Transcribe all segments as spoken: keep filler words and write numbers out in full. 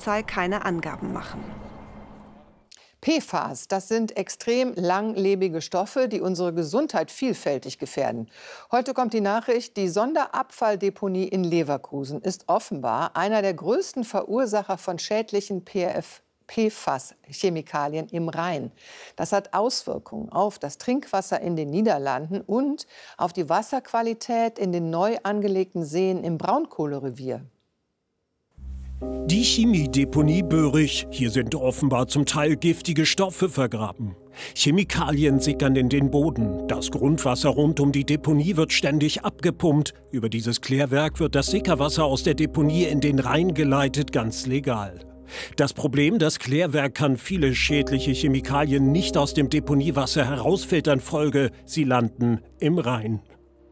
Polizei keine Angaben machen. P F A S, das sind extrem langlebige Stoffe, die unsere Gesundheit vielfältig gefährden. Heute kommt die Nachricht, die Sonderabfalldeponie in Leverkusen ist offenbar einer der größten Verursacher von schädlichen P F A S-Chemikalien im Rhein. Das hat Auswirkungen auf das Trinkwasser in den Niederlanden und auf die Wasserqualität in den neu angelegten Seen im Braunkohlerevier. Die Chemiedeponie Böhrig. Hier sind offenbar zum Teil giftige Stoffe vergraben. Chemikalien sickern in den Boden. Das Grundwasser rund um die Deponie wird ständig abgepumpt. Über dieses Klärwerk wird das Sickerwasser aus der Deponie in den Rhein geleitet, ganz legal. Das Problem, das Klärwerk kann viele schädliche Chemikalien nicht aus dem Deponiewasser herausfiltern. Folge, sie landen im Rhein.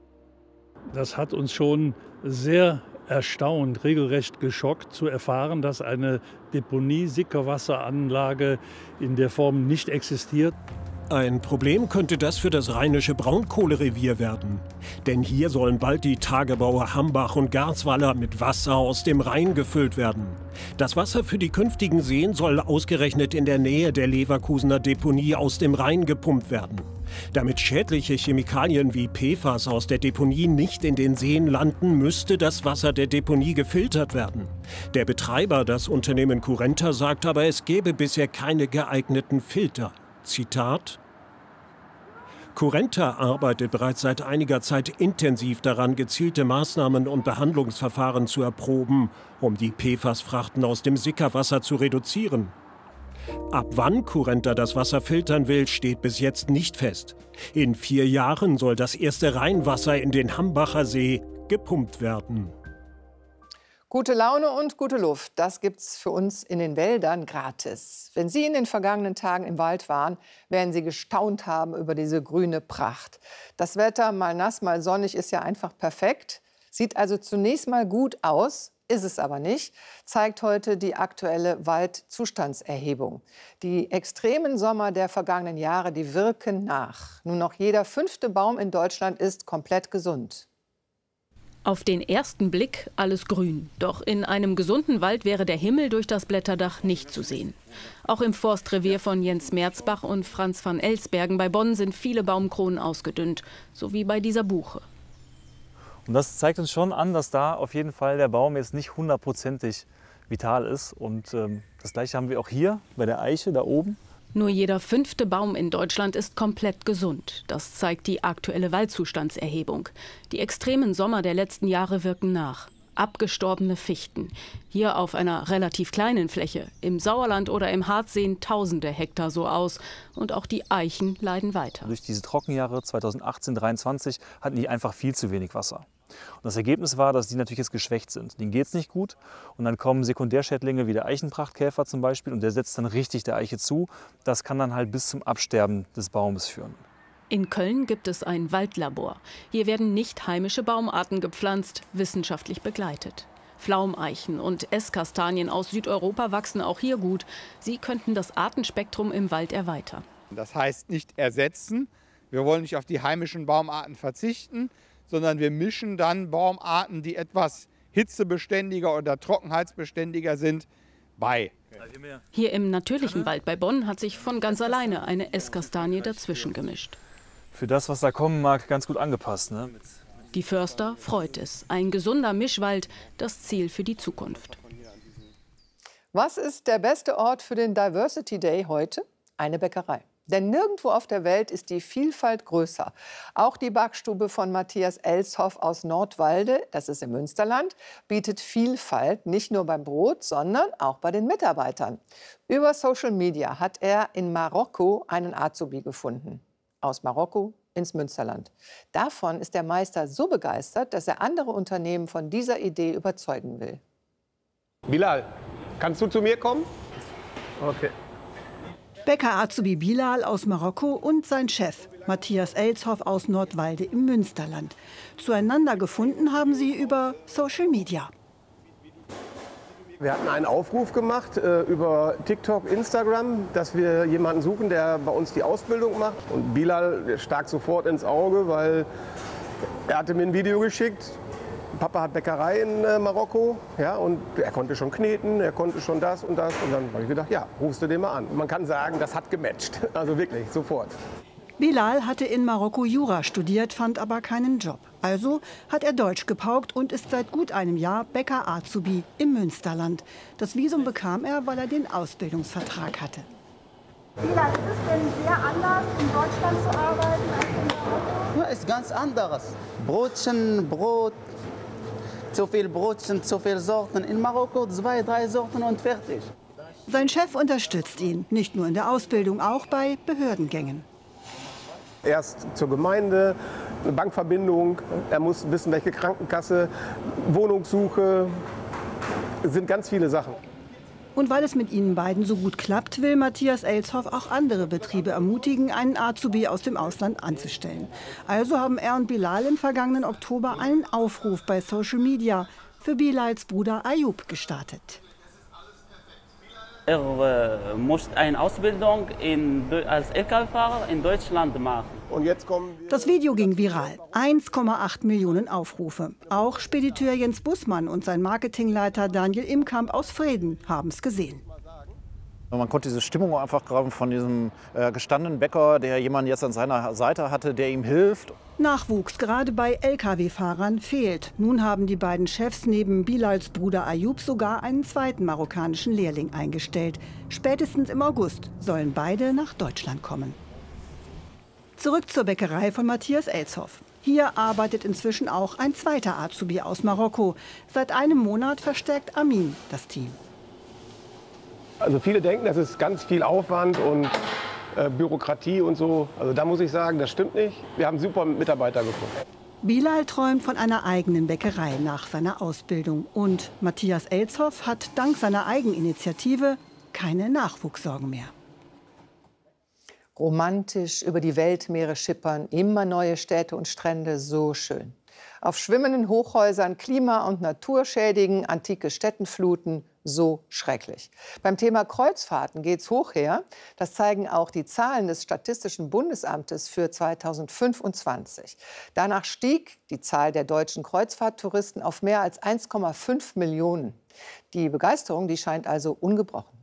Das hat uns schon sehr erstaunt, regelrecht geschockt zu erfahren, dass eine Deponie-Sickerwasseranlage in der Form nicht existiert. Ein Problem könnte das für das rheinische Braunkohlerevier werden. Denn hier sollen bald die Tagebaue Hambach und Garzweiler mit Wasser aus dem Rhein gefüllt werden. Das Wasser für die künftigen Seen soll ausgerechnet in der Nähe der Leverkusener Deponie aus dem Rhein gepumpt werden. Damit schädliche Chemikalien wie P F A S aus der Deponie nicht in den Seen landen, müsste das Wasser der Deponie gefiltert werden. Der Betreiber, das Unternehmen Currenta, sagt aber, es gäbe bisher keine geeigneten Filter. Zitat: Currenta arbeitet bereits seit einiger Zeit intensiv daran, gezielte Maßnahmen und Behandlungsverfahren zu erproben, um die P F A S-Frachten aus dem Sickerwasser zu reduzieren. Ab wann Currenta das Wasser filtern will, steht bis jetzt nicht fest. In vier Jahren soll das erste Rheinwasser in den Hambacher See gepumpt werden. Gute Laune und gute Luft, das gibt's für uns in den Wäldern gratis. Wenn Sie in den vergangenen Tagen im Wald waren, werden Sie gestaunt haben über diese grüne Pracht. Das Wetter, mal nass, mal sonnig, ist ja einfach perfekt. Sieht also zunächst mal gut aus, ist es aber nicht, zeigt heute die aktuelle Waldzustandserhebung. Die extremen Sommer der vergangenen Jahre, die wirken nach. Nur noch jeder fünfte Baum in Deutschland ist komplett gesund. Auf den ersten Blick alles grün. Doch in einem gesunden Wald wäre der Himmel durch das Blätterdach nicht zu sehen. Auch im Forstrevier von Jens Merzbach und Franz van Elsbergen bei Bonn sind viele Baumkronen ausgedünnt, so wie bei dieser Buche. Und das zeigt uns schon an, dass da auf jeden Fall der Baum jetzt nicht hundertprozentig vital ist. Und ähm, das Gleiche haben wir auch hier bei der Eiche da oben. Nur jeder fünfte Baum in Deutschland ist komplett gesund. Das zeigt die aktuelle Waldzustandserhebung. Die extremen Sommer der letzten Jahre wirken nach. Abgestorbene Fichten. Hier auf einer relativ kleinen Fläche. Im Sauerland oder im Harz sehen tausende Hektar so aus. Und auch die Eichen leiden weiter. Durch diese Trockenjahre zweitausendachtzehn dreiundzwanzig hatten die einfach viel zu wenig Wasser. Und das Ergebnis war, dass die natürlich jetzt geschwächt sind. Denen geht es nicht gut. Und dann kommen Sekundärschädlinge wie der Eichenprachtkäfer zum Beispiel. Und der setzt dann richtig der Eiche zu. Das kann dann halt bis zum Absterben des Baumes führen. In Köln gibt es ein Waldlabor. Hier werden nicht heimische Baumarten gepflanzt, wissenschaftlich begleitet. Pflaumeichen und Esskastanien aus Südeuropa wachsen auch hier gut. Sie könnten das Artenspektrum im Wald erweitern. Das heißt nicht ersetzen. Wir wollen nicht auf die heimischen Baumarten verzichten, sondern wir mischen dann Baumarten, die etwas hitzebeständiger oder trockenheitsbeständiger sind, bei. Hier im natürlichen Wald bei Bonn hat sich von ganz alleine eine Esskastanie dazwischen gemischt. Für das, was da kommen mag, ganz gut angepasst, ne? Die Förster freut es. Ein gesunder Mischwald, das Ziel für die Zukunft. Was ist der beste Ort für den Diversity Day heute? Eine Bäckerei. Denn nirgendwo auf der Welt ist die Vielfalt größer. Auch die Backstube von Matthias Elshoff aus Nordwalde, das ist im Münsterland, bietet Vielfalt nicht nur beim Brot, sondern auch bei den Mitarbeitern. Über Social Media hat er in Marokko einen Azubi gefunden. Aus Marokko ins Münsterland. Davon ist der Meister so begeistert, dass er andere Unternehmen von dieser Idee überzeugen will. Bilal, kannst du zu mir kommen? Okay. Bäcker-Azubi Bilal aus Marokko und sein Chef, Matthias Elshoff aus Nordwalde im Münsterland. Zueinander gefunden haben sie über Social Media. Wir hatten einen Aufruf gemacht äh, über TikTok, Instagram, dass wir jemanden suchen, der bei uns die Ausbildung macht. Und Bilal stak sofort ins Auge, weil er hatte mir ein Video geschickt, Papa hat Bäckerei in äh, Marokko, ja, und er konnte schon kneten, er konnte schon das und das. Und dann habe ich gedacht, ja, rufst du den mal an. Und man kann sagen, das hat gematcht, also wirklich, sofort. Bilal hatte in Marokko Jura studiert, fand aber keinen Job. Also hat er Deutsch gepaukt und ist seit gut einem Jahr Bäcker-Azubi im Münsterland. Das Visum bekam er, weil er den Ausbildungsvertrag hatte. Bilal, ist es denn sehr anders, in Deutschland zu arbeiten als in Marokko? Ja, ist ganz anderes. Brotchen, Brot, zu viel Brotchen, zu viele Sorten. In Marokko zwei, drei Sorten und fertig. Sein Chef unterstützt ihn, nicht nur in der Ausbildung, auch bei Behördengängen. Erst zur Gemeinde, eine Bankverbindung, er muss wissen, welche Krankenkasse, Wohnungssuche, es sind ganz viele Sachen. Und weil es mit ihnen beiden so gut klappt, will Matthias Elshoff auch andere Betriebe ermutigen, einen Azubi aus dem Ausland anzustellen. Also haben er und Bilal im vergangenen Oktober einen Aufruf bei Social Media für Bilals Bruder Ayub gestartet. Er äh, muss eine Ausbildung in, als L K W-Fahrer in Deutschland machen. Und jetzt kommen wir das Video ging viral. eins Komma acht Millionen Aufrufe. Auch Spediteur Jens Bussmann und sein Marketingleiter Daniel Imkamp aus Vreden haben es gesehen. Man konnte diese Stimmung einfach graben von diesem äh, gestandenen Bäcker, der jemanden jetzt an seiner Seite hatte, der ihm hilft. Nachwuchs gerade bei L K W-Fahrern fehlt. Nun haben die beiden Chefs neben Bilals Bruder Ayub sogar einen zweiten marokkanischen Lehrling eingestellt. Spätestens im August sollen beide nach Deutschland kommen. Zurück zur Bäckerei von Matthias Elshoff. Hier arbeitet inzwischen auch ein zweiter Azubi aus Marokko. Seit einem Monat verstärkt Amin das Team. Also viele denken, das ist ganz viel Aufwand und äh, Bürokratie und so. Also da muss ich sagen, das stimmt nicht. Wir haben super Mitarbeiter gefunden. Bilal träumt von einer eigenen Bäckerei nach seiner Ausbildung. Und Matthias Elshoff hat dank seiner Eigeninitiative keine Nachwuchssorgen mehr. Romantisch über die Weltmeere schippern, immer neue Städte und Strände, so schön. Auf schwimmenden Hochhäusern Klima- und Natur schädigen, antike Städten fluten, so schrecklich. Beim Thema Kreuzfahrten geht's hoch her. Das zeigen auch die Zahlen des Statistischen Bundesamtes für zweitausendfünfundzwanzig. Danach stieg die Zahl der deutschen Kreuzfahrttouristen auf mehr als eins Komma fünf Millionen. Die Begeisterung, die scheint also ungebrochen.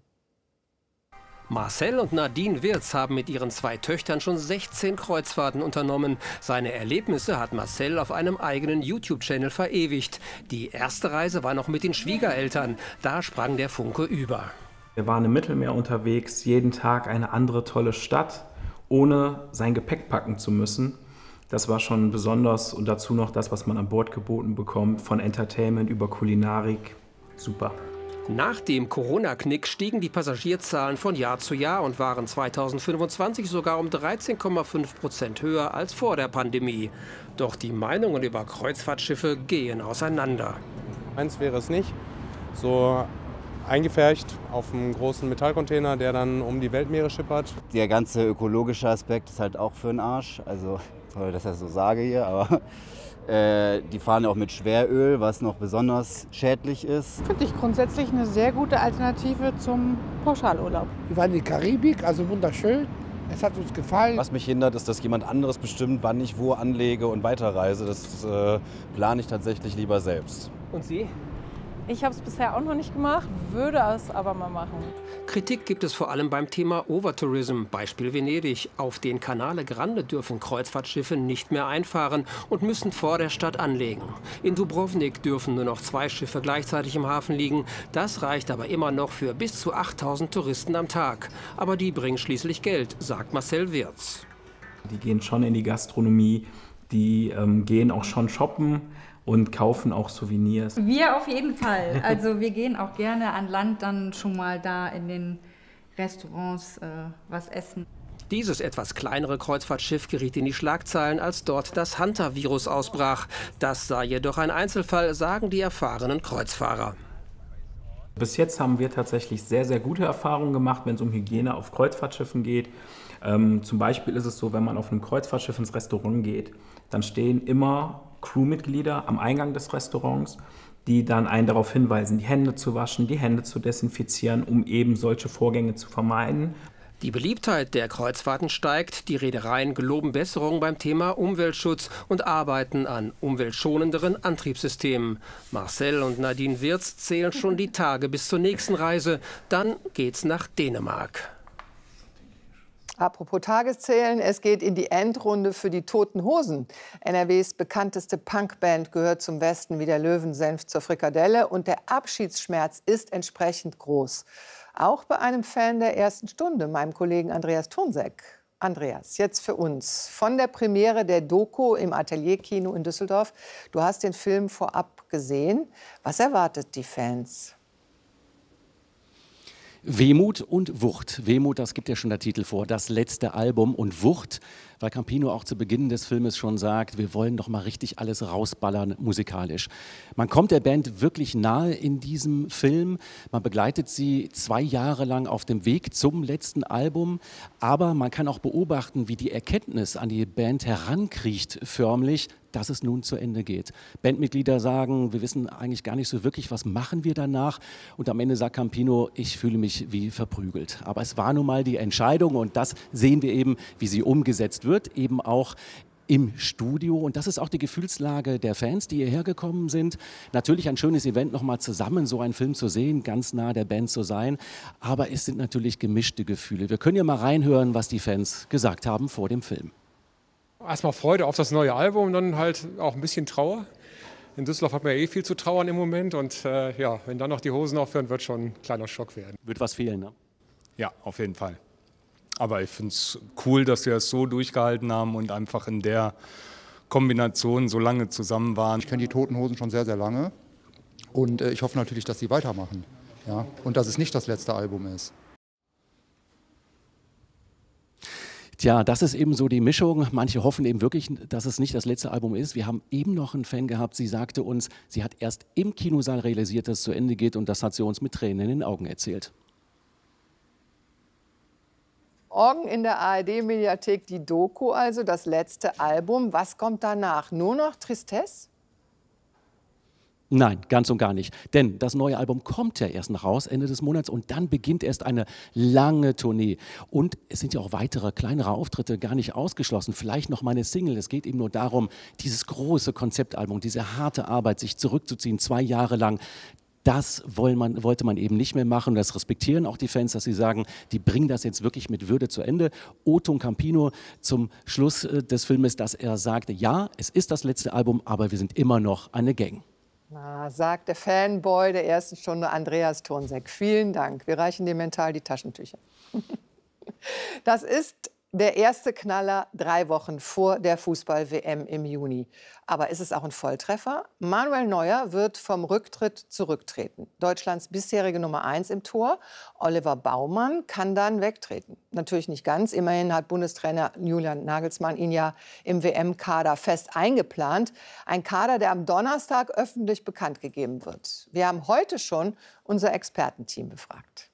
Marcel und Nadine Wirz haben mit ihren zwei Töchtern schon sechzehn Kreuzfahrten unternommen. Seine Erlebnisse hat Marcel auf einem eigenen YouTube-Channel verewigt. Die erste Reise war noch mit den Schwiegereltern. Da sprang der Funke über. Wir waren im Mittelmeer unterwegs, jeden Tag eine andere tolle Stadt, ohne sein Gepäck packen zu müssen. Das war schon besonders und dazu noch das, was man an Bord geboten bekommt, von Entertainment über Kulinarik. Super. Nach dem Corona-Knick stiegen die Passagierzahlen von Jahr zu Jahr und waren zweitausendfünfundzwanzig sogar um dreizehn Komma fünf Prozent höher als vor der Pandemie. Doch die Meinungen über Kreuzfahrtschiffe gehen auseinander. Eins wäre es nicht, so eingefärcht auf einem großen Metallcontainer, der dann um die Weltmeere schippert. Der ganze ökologische Aspekt ist halt auch für den Arsch. Also, sorry, dass ich das so sage hier, aber äh, die fahren auch mit Schweröl, was noch besonders schädlich ist. Finde ich grundsätzlich eine sehr gute Alternative zum Pauschalurlaub. Wir waren in die Karibik, also wunderschön. Es hat uns gefallen. Was mich hindert, ist, dass jemand anderes bestimmt, wann ich wo anlege und weiterreise. Das äh, plane ich tatsächlich lieber selbst. Und Sie? Ich habe es bisher auch noch nicht gemacht, würde es aber mal machen. Kritik gibt es vor allem beim Thema Overtourism, Beispiel Venedig. Auf den Canale Grande dürfen Kreuzfahrtschiffe nicht mehr einfahren und müssen vor der Stadt anlegen. In Dubrovnik dürfen nur noch zwei Schiffe gleichzeitig im Hafen liegen. Das reicht aber immer noch für bis zu achttausend Touristen am Tag. Aber die bringen schließlich Geld, sagt Marcel Wirz. Die gehen schon in die Gastronomie, die ähm, gehen auch schon shoppen und kaufen auch Souvenirs. Wir auf jeden Fall. Also wir gehen auch gerne an Land, dann schon mal da in den Restaurants äh, was essen. Dieses etwas kleinere Kreuzfahrtschiff geriet in die Schlagzeilen, als dort das Hanta-Virus ausbrach. Das sei jedoch ein Einzelfall, sagen die erfahrenen Kreuzfahrer. Bis jetzt haben wir tatsächlich sehr, sehr gute Erfahrungen gemacht, wenn es um Hygiene auf Kreuzfahrtschiffen geht. Ähm, zum Beispiel ist es so, wenn man auf einem Kreuzfahrtschiff ins Restaurant geht, dann stehen immer Crewmitglieder am Eingang des Restaurants, die dann einen darauf hinweisen, die Hände zu waschen, die Hände zu desinfizieren, um eben solche Vorgänge zu vermeiden. Die Beliebtheit der Kreuzfahrten steigt. Die Reedereien geloben Besserung beim Thema Umweltschutz und arbeiten an umweltschonenderen Antriebssystemen. Marcel und Nadine Wirz zählen schon die Tage bis zur nächsten Reise. Dann geht's nach Dänemark. Apropos Tageszählen, es geht in die Endrunde für die Toten Hosen. N R Ws bekannteste Punkband gehört zum Westen wie der Löwensenf zur Frikadelle und der Abschiedsschmerz ist entsprechend groß. Auch bei einem Fan der ersten Stunde, meinem Kollegen Andreas Thonseck. Andreas, jetzt für uns. Von der Premiere der Doku im Atelierkino in Düsseldorf. Du hast den Film vorab gesehen. Was erwartet die Fans? Wehmut und Wucht. Wehmut, das gibt ja schon der Titel vor, das letzte Album. Und Wucht, weil Campino auch zu Beginn des Filmes schon sagt, wir wollen doch mal richtig alles rausballern musikalisch. Man kommt der Band wirklich nahe in diesem Film. Man begleitet sie zwei Jahre lang auf dem Weg zum letzten Album. Aber man kann auch beobachten, wie die Erkenntnis an die Band herankriecht förmlich, dass es nun zu Ende geht. Bandmitglieder sagen, wir wissen eigentlich gar nicht so wirklich, was machen wir danach. Und am Ende sagt Campino, ich fühle mich wie verprügelt. Aber es war nun mal die Entscheidung und das sehen wir eben, wie sie umgesetzt wird, eben auch im Studio. Und das ist auch die Gefühlslage der Fans, die hierher gekommen sind. Natürlich ein schönes Event, nochmal zusammen so einen Film zu sehen, ganz nah der Band zu sein. Aber es sind natürlich gemischte Gefühle. Wir können ja mal reinhören, was die Fans gesagt haben vor dem Film. Erstmal Freude auf das neue Album, dann halt auch ein bisschen Trauer. In Düsseldorf hat man ja eh viel zu trauern im Moment und äh, ja, wenn dann noch die Hosen aufhören, wird schon ein kleiner Schock werden. Wird was fehlen, ne? Ja, auf jeden Fall. Aber ich finde es cool, dass wir es so durchgehalten haben und einfach in der Kombination so lange zusammen waren. Ich kenne die Toten Hosen schon sehr, sehr lange und äh, ich hoffe natürlich, dass sie weitermachen. Ja? Und dass es nicht das letzte Album ist. Tja, das ist eben so die Mischung. Manche hoffen eben wirklich, dass es nicht das letzte Album ist. Wir haben eben noch einen Fan gehabt, sie sagte uns, sie hat erst im Kinosaal realisiert, dass es zu Ende geht und das hat sie uns mit Tränen in den Augen erzählt. Morgen in der A R D-Mediathek die Doku, also das letzte Album. Was kommt danach? Nur noch Tristesse? Nein, ganz und gar nicht. Denn das neue Album kommt ja erst noch raus, Ende des Monats. Und dann beginnt erst eine lange Tournee. Und es sind ja auch weitere, kleinere Auftritte gar nicht ausgeschlossen. Vielleicht noch mal eine Single. Es geht eben nur darum, dieses große Konzeptalbum, diese harte Arbeit, sich zurückzuziehen, zwei Jahre lang. Das wollte man, wollte man eben nicht mehr machen. Das respektieren auch die Fans, dass sie sagen, die bringen das jetzt wirklich mit Würde zu Ende. Oton Campino zum Schluss des Filmes, dass er sagte, ja, es ist das letzte Album, aber wir sind immer noch eine Gang. Na, sagt der Fanboy der ersten Stunde Andreas Thonseck. Vielen Dank. Wir reichen dir mental die Taschentücher. Das ist der erste Knaller drei Wochen vor der Fußball-W M im Juni. Aber ist es auch ein Volltreffer? Manuel Neuer wird vom Rücktritt zurücktreten. Deutschlands bisherige Nummer eins im Tor, Oliver Baumann, kann dann wegtreten. Natürlich nicht ganz. Immerhin hat Bundestrainer Julian Nagelsmann ihn ja im W M-Kader fest eingeplant. Ein Kader, der am Donnerstag öffentlich bekannt gegeben wird. Wir haben heute schon unser Expertenteam befragt.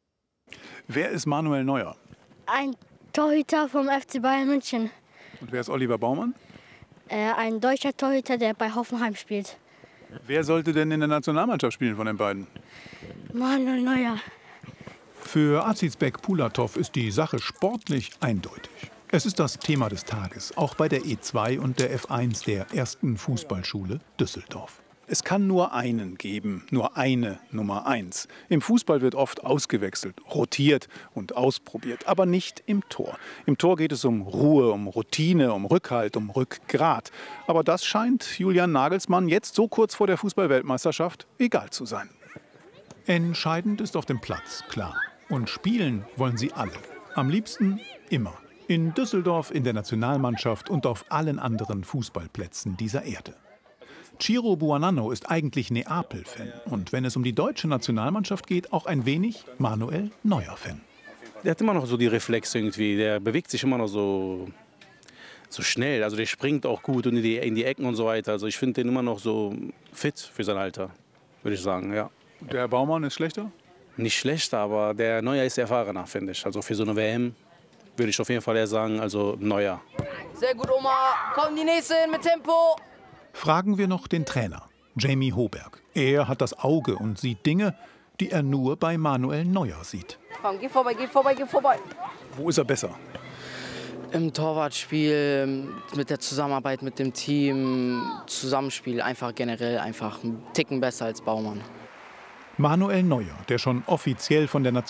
Wer ist Manuel Neuer? Ein Torhüter vom F C Bayern München. Und wer ist Oliver Baumann? Äh, ein deutscher Torhüter, der bei Hoffenheim spielt. Wer sollte denn in der Nationalmannschaft spielen von den beiden? Manuel Neuer. Für Azizbek Pulatov ist die Sache sportlich eindeutig. Es ist das Thema des Tages, auch bei der E zwei und der F eins der ersten Fußballschule Düsseldorf. Es kann nur einen geben, nur eine Nummer eins. Im Fußball wird oft ausgewechselt, rotiert und ausprobiert, aber nicht im Tor. Im Tor geht es um Ruhe, um Routine, um Rückhalt, um Rückgrat. Aber das scheint Julian Nagelsmann jetzt so kurz vor der Fußball-Weltmeisterschaft egal zu sein. Entscheidend ist auf dem Platz, klar. Und spielen wollen sie alle. Am liebsten immer. In Düsseldorf, in der Nationalmannschaft und auf allen anderen Fußballplätzen dieser Erde. Ciro Buonanno ist eigentlich Neapel-Fan und wenn es um die deutsche Nationalmannschaft geht, auch ein wenig Manuel Neuer-Fan. Der hat immer noch so die Reflexe irgendwie, der bewegt sich immer noch so, so schnell, also der springt auch gut und in die, in die Ecken und so weiter. Also ich finde den immer noch so fit für sein Alter, würde ich sagen, ja. Der Baumann ist schlechter? Nicht schlechter, aber der Neuer ist erfahrener, finde ich. Also für so eine W M würde ich auf jeden Fall eher sagen, also Neuer. Sehr gut, Oma. Komm, die nächsten mit Tempo. Fragen wir noch den Trainer, Jamie Hoberg. Er hat das Auge und sieht Dinge, die er nur bei Manuel Neuer sieht. Komm, geh vorbei, geh vorbei, geh vorbei. Wo ist er besser? Im Torwartspiel, mit der Zusammenarbeit mit dem Team, Zusammenspiel, einfach generell einfach einen Ticken besser als Baumann. Manuel Neuer, der schon offiziell von der